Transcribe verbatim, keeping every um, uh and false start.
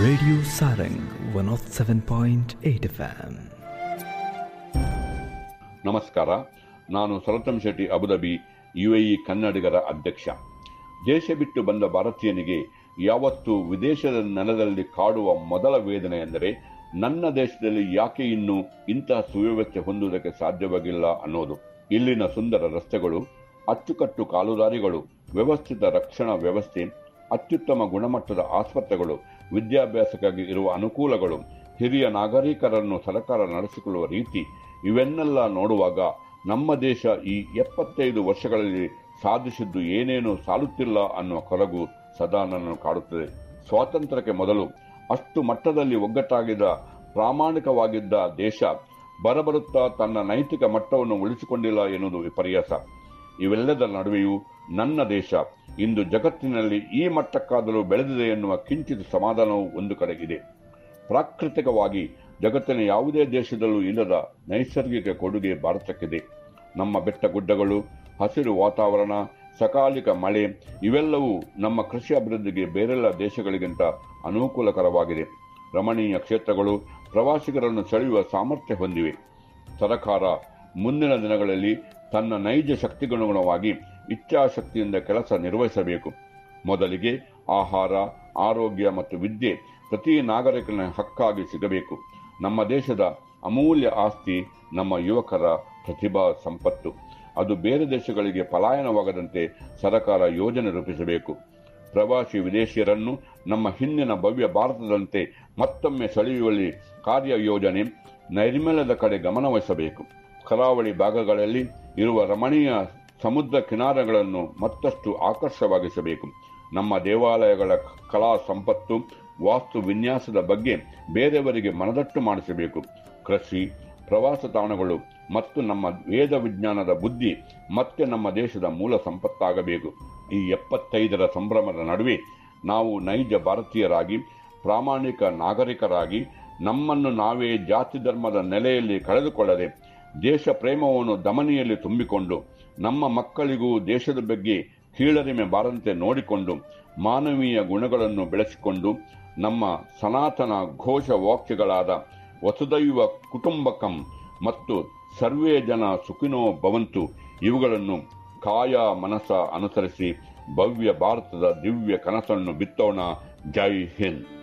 Radio Sarang one not seven point eight F M. ನಮಸ್ಕಾರ. ನಾನು ಸರತಂ Shetty, Abu Dhabi, UAE ಕನ್ನಡಿಗರ ಅಧ್ಯಕ್ಷ. ದೇಶ ಬಿಟ್ಟು ಬಂದ ಭಾರತೀಯನಿಗೆ ಯಾವತ್ತೂ ವಿದೇಶದ ನೆಲದಲ್ಲಿ ಕಾಡುವ ಮೊದಲ ವೇದನೆ ಎಂದರೆ ನನ್ನ ದೇಶದಲ್ಲಿ ಯಾಕೆ ಇನ್ನೂ ಇಂತಹ ಸುವ್ಯವಸ್ಥೆ ಹೊಂದುವುದಕ್ಕೆ ಸಾಧ್ಯವಾಗಿಲ್ಲ ಅನ್ನೋದು. ಇಲ್ಲಿನ ಸುಂದರ ರಸ್ತೆಗಳು, ಅಚ್ಚುಕಟ್ಟು ಕಾಲುದಾರಿಗಳು, ವ್ಯವಸ್ಥಿತ ರಕ್ಷಣಾ ವ್ಯವಸ್ಥೆ, ಅತ್ಯುತ್ತಮ ಗುಣಮಟ್ಟದ ಆಸ್ಪತ್ರೆಗಳು, ವಿದ್ಯಾಭ್ಯಾಸಕ್ಕಾಗಿ ಇರುವ ಅನುಕೂಲಗಳು, ಹಿರಿಯ ನಾಗರಿಕರನ್ನು ಸರ್ಕಾರ ನಡೆಸಿಕೊಳ್ಳುವ ರೀತಿ, ಇವೆನ್ನೆಲ್ಲ ನೋಡುವಾಗ ನಮ್ಮ ದೇಶ ಈ ಎಪ್ಪತ್ತೈದು ವರ್ಷಗಳಲ್ಲಿ ಸಾಧಿಸಿದ್ದು ಏನೇನು ಸಾಲುತ್ತಿಲ್ಲ ಅನ್ನುವ ಕೊರಗು ಸದಾ ನನ್ನನ್ನು ಕಾಡುತ್ತದೆ. ಸ್ವಾತಂತ್ರ್ಯಕ್ಕೆ ಮೊದಲು ಅಷ್ಟು ಮಟ್ಟದಲ್ಲಿ ಒಗ್ಗಟ್ಟಾಗಿದ್ದ, ಪ್ರಾಮಾಣಿಕವಾಗಿದ್ದ ದೇಶ ಬರಬರುತ್ತಾ ತನ್ನ ನೈತಿಕ ಮಟ್ಟವನ್ನು ಉಳಿಸಿಕೊಂಡಿಲ್ಲ ಎನ್ನುವುದು ವಿಪರ್ಯಾಸ. ಇವೆಲ್ಲದರ ನಡುವೆಯೂ ನನ್ನ ದೇಶ ಇಂದು ಜಗತ್ತಿನಲ್ಲಿ ಈ ಮಟ್ಟಕ್ಕಾದರೂ ಬೆಳೆದಿದೆ ಎನ್ನುವ ಕಿಂಚಿತ್ ಸಮಾಧಾನವು ಒಂದು ಕಡೆಗಿದೆ. ಪ್ರಾಕೃತಿಕವಾಗಿ ಜಗತ್ತಿನ ಯಾವುದೇ ದೇಶದಲ್ಲೂ ಇಲ್ಲದ ನೈಸರ್ಗಿಕ ಕೊಡುಗೆ ಭಾರತಕ್ಕಿದೆ. ನಮ್ಮ ಬೆಟ್ಟ ಗುಡ್ಡಗಳು, ಹಸಿರು ವಾತಾವರಣ, ಸಕಾಲಿಕ ಮಳೆ ಇವೆಲ್ಲವೂ ನಮ್ಮ ಕೃಷಿ ಅಭಿವೃದ್ಧಿಗೆ ಬೇರೆಲ್ಲ ದೇಶಗಳಿಗಿಂತ ಅನುಕೂಲಕರವಾಗಿದೆ. ರಮಣೀಯ ಕ್ಷೇತ್ರಗಳು ಪ್ರವಾಸಿಗರನ್ನು ಸೆಳೆಯುವ ಸಾಮರ್ಥ್ಯ ಹೊಂದಿವೆ. ಸರ್ಕಾರ ಮುಂದಿನ ದಿನಗಳಲ್ಲಿ ತನ್ನ ನೈಜ ಶಕ್ತಿಗನುಗುಣವಾಗಿ ಇಚ್ಛಾಶಕ್ತಿಯಿಂದ ಕೆಲಸ ನಿರ್ವಹಿಸಬೇಕು. ಮೊದಲಿಗೆ ಆಹಾರ, ಆರೋಗ್ಯ ಮತ್ತು ವಿದ್ಯೆ ಪ್ರತಿ ನಾಗರಿಕನ ಹಕ್ಕಾಗಿ ಸಿಗಬೇಕು. ನಮ್ಮ ದೇಶದ ಅಮೂಲ್ಯ ಆಸ್ತಿ ನಮ್ಮ ಯುವಕರ ಪ್ರತಿಭಾ ಸಂಪತ್ತು. ಅದು ಬೇರೆ ದೇಶಗಳಿಗೆ ಪಲಾಯನವಾಗದಂತೆ ಸರ್ಕಾರ ಯೋಜನೆ ರೂಪಿಸಬೇಕು. ಪ್ರವಾಸಿ ವಿದೇಶಿಯರನ್ನು ನಮ್ಮ ಹಿಂದಿನ ಭವ್ಯ ಭಾರತದಂತೆ ಮತ್ತೊಮ್ಮೆ ಸೆಳೆಯುವಲ್ಲಿ ಕಾರ್ಯಯೋಜನೆ, ನೈರ್ಮಲ್ಯದ ಕಡೆ ಗಮನವಹಿಸಬೇಕು. ಕರಾವಳಿ ಭಾಗಗಳಲ್ಲಿ ಇರುವ ರಮಣೀಯ ಸಮುದ್ರ ಕಿನಾರೆಗಳನ್ನು ಮತ್ತಷ್ಟು ಆಕರ್ಷವಾಗಿಸಬೇಕು. ನಮ್ಮ ದೇವಾಲಯಗಳ ಕಲಾ ಸಂಪತ್ತು, ವಾಸ್ತು ವಿನ್ಯಾಸದ ಬಗ್ಗೆ ಬೇರೆಯವರಿಗೆ ಮನದಟ್ಟು ಮಾಡಿಸಬೇಕು. ಕೃಷಿ, ಪ್ರವಾಸ ತಾಣಗಳು ಮತ್ತು ನಮ್ಮ ವೇದ ವಿಜ್ಞಾನದ ಬುದ್ಧಿ ಮತ್ತೆ ನಮ್ಮ ದೇಶದ ಮೂಲ ಸಂಪತ್ತಾಗಬೇಕು. ಈ ಎಪ್ಪತ್ತೈದರ ಸಂಭ್ರಮದ ನಡುವೆ ನಾವು ನೈಜ ಭಾರತೀಯರಾಗಿ, ಪ್ರಾಮಾಣಿಕ ನಾಗರಿಕರಾಗಿ, ನಮ್ಮನ್ನು ನಾವೇ ಜಾತಿ ಧರ್ಮದ ನೆಲೆಯಲ್ಲಿ ಕಳೆದುಕೊಳ್ಳದೆ ದೇಶ ಪ್ರೇಮವನ್ನು ದಮನಿಯಲ್ಲಿ ತುಂಬಿಕೊಂಡು, ನಮ್ಮ ಮಕ್ಕಳಿಗೂ ದೇಶದ ಬಗ್ಗೆ ಕೀಳರಿಮೆ ಬಾರದಂತೆ ನೋಡಿಕೊಂಡು, ಮಾನವೀಯ ಗುಣಗಳನ್ನು ಬೆಳೆಸಿಕೊಂಡು, ನಮ್ಮ ಸನಾತನ ಘೋಷ ವಾಕ್ಯಗಳಾದ ವಸುದೈವ ಕುಟುಂಬಕಂ ಮತ್ತು ಸರ್ವೇ ಜನ ಸುಖಿನೋ ಭವಂತು ಇವುಗಳನ್ನು ಕಾಯ ಮನಸ ಅನುಸರಿಸಿ ಭವ್ಯ ಭಾರತದ ದಿವ್ಯ ಕನಸನ್ನು ಬಿತ್ತೋಣ. ಜೈ ಹಿಂದ್.